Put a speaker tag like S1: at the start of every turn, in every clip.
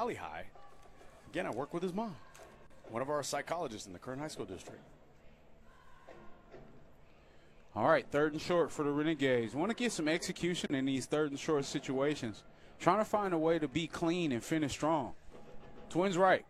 S1: Valley High. Again, I work with his mom, one of our psychologists in the Kern High School District.
S2: All right, 3rd and short for the Renegades. Want to get some execution in these 3rd and short situations. Trying to find a way to be clean and finish strong. Twins right.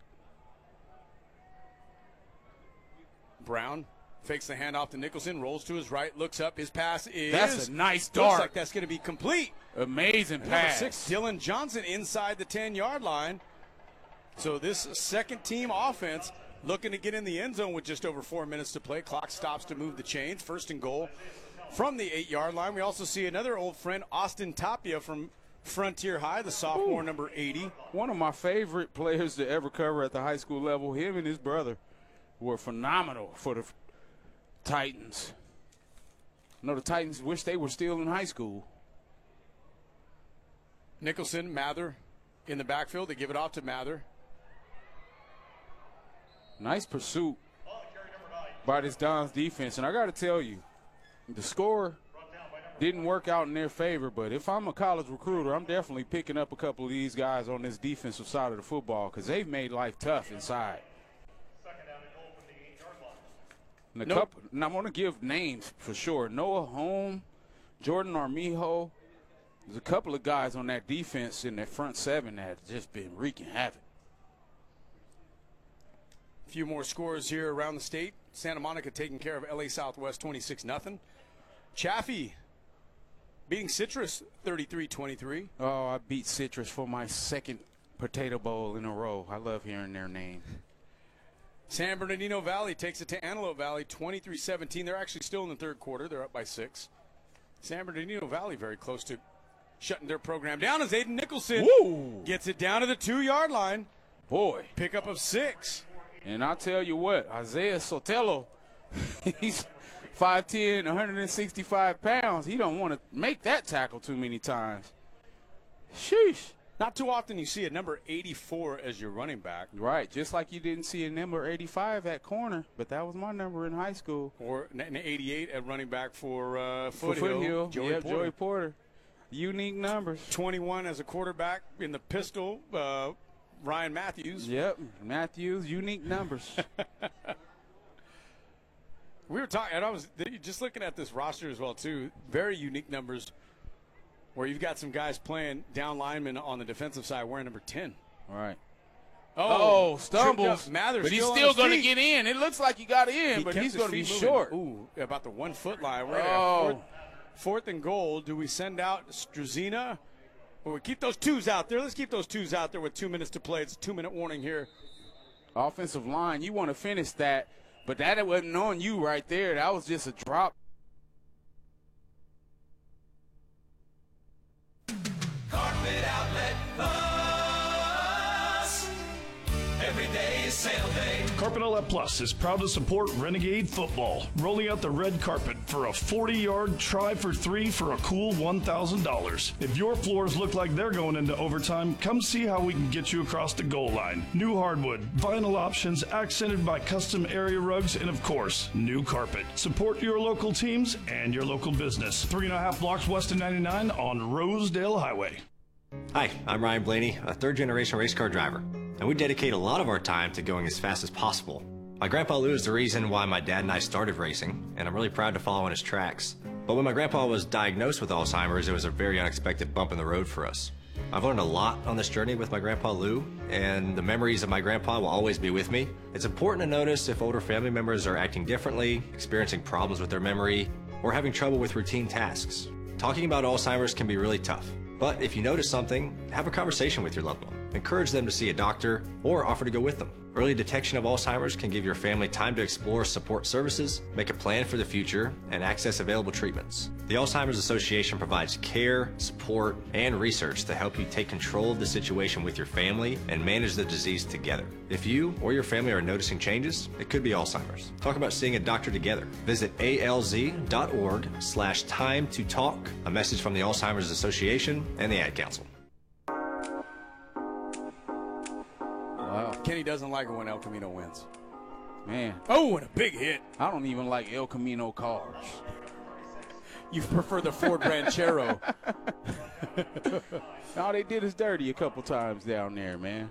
S1: Brown fakes the handoff to Nicholson, rolls to his right, looks up. His pass is.
S2: That's a nice dart.
S1: Looks like that's going to be complete.
S2: Amazing
S1: Number
S2: pass.
S1: 6, Dylan Johnson inside the 10-yard line. So this second-team offense looking to get in the end zone with just over 4 minutes to play. Clock stops to move the chains. 1st and goal from the 8-yard line. We also see another old friend, Austin Tapia from Frontier High, the sophomore, number 80.
S2: One of my favorite players to ever cover at the high school level. Him and his brother were phenomenal for the Titans. I know the Titans wish they were still in high school.
S1: Nicholson, Mather in the backfield. They give it off to Mather.
S2: Nice pursuit by this Dons defense. And I got to tell you, the score didn't work out in their favor, but if I'm a college recruiter, I'm definitely picking up a couple of these guys on this defensive side of the football because they've made life tough inside. And I'm going to give names for sure. Noah Holm, Jordan Armijo. There's a couple of guys on that defense in that front 7 that have just been wreaking havoc.
S1: A few more scores here around the state. Santa Monica taking care of LA Southwest 26-0. Chaffee beating Citrus 33-23.
S2: Oh, I beat Citrus for my 2nd Potato Bowl in a row. I love hearing their name.
S1: San Bernardino Valley takes it to Antelope Valley 23-17. They're actually still in the 3rd quarter. They're up by 6. San Bernardino Valley very close to shutting their program down as Aiden Nicholson gets it down to the 2-yard line.
S2: Boy.
S1: Pickup of 6.
S2: And I'll tell you what, Isaiah Sotelo, he's 5'10", 165 pounds. He don't want to make that tackle too many times. Sheesh.
S1: Not too often you see a number 84 as your running back.
S2: Right, just like you didn't see a number 85 at corner, but that was my number in high school.
S1: Or an 88 at running back for Foothill.
S2: Joey Porter. Unique numbers.
S1: 21 as a quarterback in the pistol, Ryan Matthews.
S2: Yep, Matthews, unique numbers.
S1: We were talking, and I was just looking at this roster as well, too. Very unique numbers where you've got some guys playing down linemen on the defensive side wearing number 10.
S2: All right.
S1: Oh,
S2: stumbles.
S1: Mather's
S2: but he's still going to get in. It looks like he got in, but he's going to be short.
S1: Ooh, about the 1 foot line. We're going to have fourth and goal. Do we send out Struzina? Or we keep those 2s out there? Let's keep those 2s out there with 2 minutes to play. It's a 2-minute warning here.
S2: Offensive line, you want to finish that, but that wasn't on you right there. That was just a drop.
S3: Carpet Outlet Plus. Every day is sale day.
S4: Carpet Outlet Plus is proud to support Renegade football, rolling out the red carpet for a 40-yard try for 3 for a cool $1,000. If your floors look like they're going into overtime, come see how we can get you across the goal line. New hardwood, vinyl options accented by custom area rugs, and of course, new carpet. Support your local teams and your local business. 3.5 blocks west of 99 on Rosedale Highway.
S5: Hi, I'm Ryan Blaney, a third-generation race car driver, and we dedicate a lot of our time to going as fast as possible. My grandpa Lou is the reason why my dad and I started racing, and I'm really proud to follow in his tracks. But when my grandpa was diagnosed with Alzheimer's, it was a very unexpected bump in the road for us. I've learned a lot on this journey with my grandpa Lou, and the memories of my grandpa will always be with me. It's important to notice if older family members are acting differently, experiencing problems with their memory, or having trouble with routine tasks. Talking about Alzheimer's can be really tough. But if you notice something, have a conversation with your loved one. Encourage them to see a doctor or offer to go with them. Early detection of Alzheimer's can give your family time to explore support services, make a plan for the future, and access available treatments. The Alzheimer's Association provides care, support, and research to help you take control of the situation with your family and manage the disease together. If you or your family are noticing changes, it could be Alzheimer's. Talk about seeing a doctor together. Visit alz.org/time to talk. A message from the Alzheimer's Association and the Ad Council.
S1: Wow. Kenny doesn't like it when El Camino wins.
S2: Man.
S1: Oh, and a big hit.
S2: I don't even like El Camino cars.
S1: You prefer the Ford Ranchero.
S2: All they did is dirty a couple times down there, man.